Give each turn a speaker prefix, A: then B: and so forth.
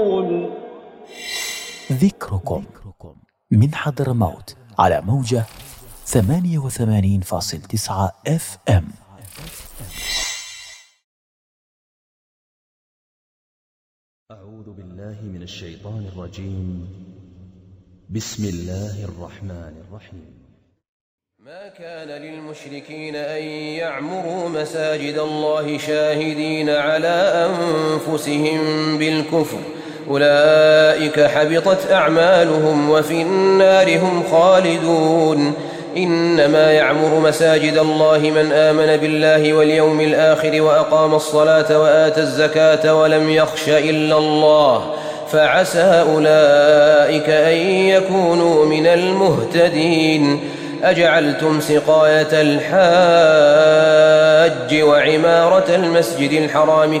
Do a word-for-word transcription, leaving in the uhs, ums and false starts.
A: ذكركم من حضرموت على موجة ثمانية وثمانين فاصلة تسعة اف ام.
B: أعوذ بالله من الشيطان الرجيم. بسم الله الرحمن الرحيم.
C: ما كان للمشركين أن يعمروا مساجد الله شاهدين على أنفسهم بالكفر، أولئك حبطت أعمالهم وفي النار هم خالدون. إنما يعمر مساجد الله من آمن بالله واليوم الآخر وأقام الصلاة وآتى الزكاة ولم يخش إلا الله، فعسى أولئك أن يكونوا من المهتدين. أجعلتم سقاية الحاج وعمارة المسجد الحرام